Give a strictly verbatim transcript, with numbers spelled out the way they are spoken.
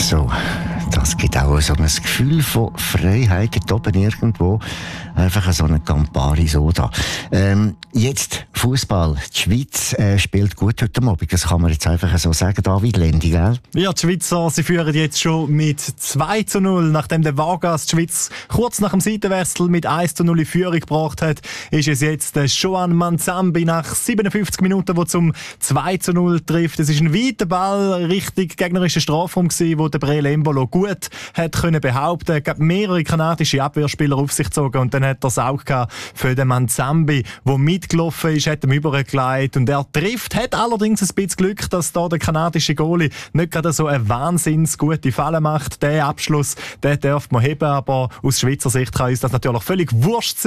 so, das gibt auch so ein Gefühl von Freiheit dort oben irgendwo. Einfach so eine Campari Soda. Ähm, jetzt Fußball. Die Schweiz äh, spielt gut heute Abend. Das kann man jetzt einfach so sagen. David Lendi, gell? Ja, die Schweizer, sie führen jetzt schon mit zwei zu null. Nachdem der Vargas die Schweiz kurz nach dem Seitenwechsel mit eins zu null in Führung gebracht hat, ist es jetzt der Joan Manzambi nach siebenundfünfzig Minuten, der zum zwei zu null trifft. Es ist ein weiter Ball Richtung gegnerischen Strafraum gewesen, wo der Breel Embolo gut hat können behaupten. Er hat mehrere kanadische Abwehrspieler auf sich gezogen und dann hat er das auch gehabt für den Manzambi, der mitgelaufen ist, hat ihm übergelegt und er trifft, hat allerdings ein bisschen Glück, dass da der kanadische Goalie nicht gerade so eine wahnsinns gute Falle macht. Der Abschluss, den darf man heben, aber aus Schweizer Sicht kann uns das natürlich völlig wurscht sein.